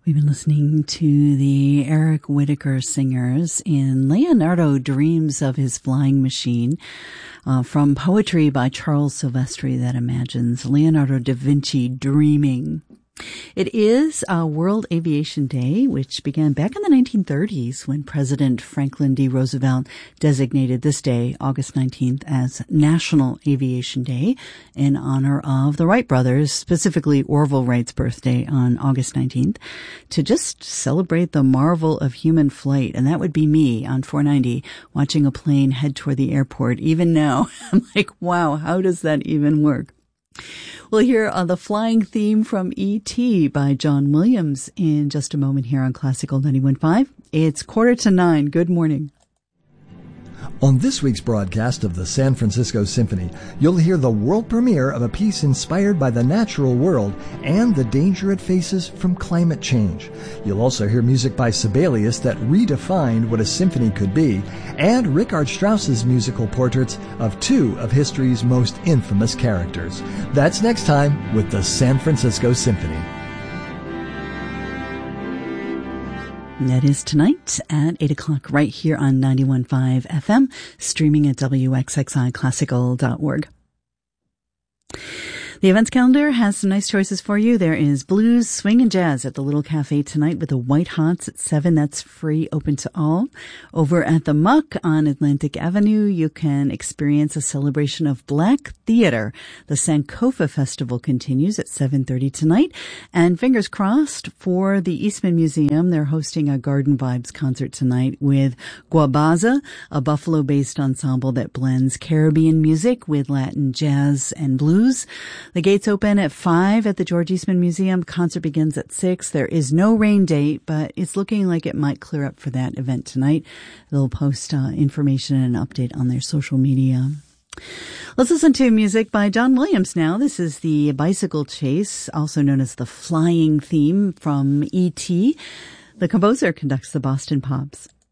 We've been listening to the Eric Whitacre Singers in Leonardo Dreams of His Flying Machine, from poetry by Charles Silvestri that imagines Leonardo da Vinci dreaming. It is World Aviation Day, which began back in the 1930s when President Franklin D. Roosevelt designated this day, August 19th, as National Aviation Day in honor of the Wright brothers, specifically Orville Wright's birthday on August 19th, to just celebrate the marvel of human flight. And that would be me on 490 watching a plane head toward the airport. Even now, I'm like, wow, how does that even work? We'll hear the flying theme from E.T. by John Williams in just a moment here on Classical 91.5. It's 8:45. Good morning. On this week's broadcast of the San Francisco Symphony, you'll hear the world premiere of a piece inspired by the natural world and the danger it faces from climate change. You'll also hear music by Sibelius that redefined what a symphony could be, and Richard Strauss's musical portraits of two of history's most infamous characters. That's next time with the San Francisco Symphony. That is tonight at 8 o'clock right here on 91.5 FM, streaming at wxxiclassical.org. The events calendar has some nice choices for you. There is blues, swing, and jazz at the Little Cafe tonight with the White Hots at 7. That's free, open to all. Over at the Muck on Atlantic Avenue, you can experience a celebration of Black theater. The Sankofa Festival continues at 7:30 tonight. And fingers crossed for the Eastman Museum. They're hosting a Garden Vibes concert tonight with Guabaza, a Buffalo-based ensemble that blends Caribbean music with Latin jazz and blues. The gates open at 5 at the George Eastman Museum. Concert begins at 6. There is no rain date, but it's looking like it might clear up for that event tonight. They'll post information and an update on their social media. Let's listen to music by John Williams now. This is the Bicycle Chase, also known as the Flying Theme from E.T. The composer conducts the Boston Pops.